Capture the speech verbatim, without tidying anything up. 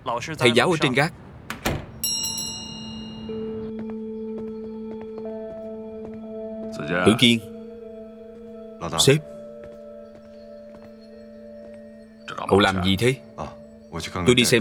Thầy giáo ở trên gác. Tử Kiên. Sếp, cậu làm gì thế? Tôi đi xem